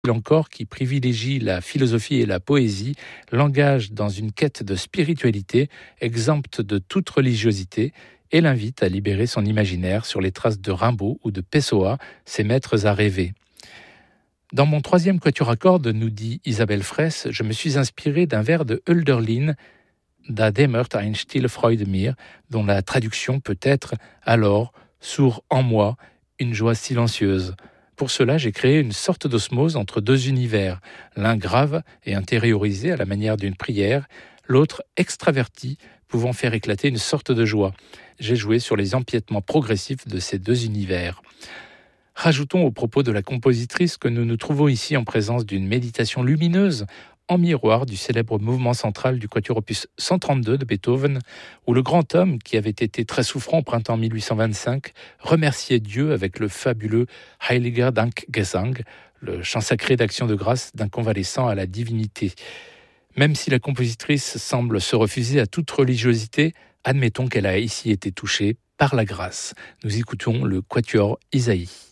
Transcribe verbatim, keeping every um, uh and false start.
encore qui privilégie la philosophie et la poésie, l'engage dans une quête de spiritualité exempte de toute religiosité et l'invite à libérer son imaginaire sur les traces de Rimbaud ou de Pessoa, ses maîtres à rêver. Dans mon troisième quatuor à cordes, nous dit Isabelle Fraisse, je me suis inspiré d'un vers de Hölderlin, Da dämmert ein stille Freude mir, dont la traduction peut être « Alors, sourd en moi, une joie silencieuse ». Pour cela, j'ai créé une sorte d'osmose entre deux univers, l'un grave et intériorisé à la manière d'une prière, l'autre extraverti, pouvant faire éclater une sorte de joie. J'ai joué sur les empiètements progressifs de ces deux univers. Rajoutons au propos de la compositrice que nous nous trouvons ici en présence d'une méditation lumineuse, en miroir du célèbre mouvement central du quatuor opus cent trente-deux de Beethoven, où le grand homme, qui avait été très souffrant au printemps mille huit cent vingt-cinq, remerciait Dieu avec le fabuleux Heiliger Dankgesang, le chant sacré d'action de grâce d'un convalescent à la divinité. Même si la compositrice semble se refuser à toute religiosité, admettons qu'elle a ici été touchée par la grâce. Nous écoutons le quatuor Isaïe.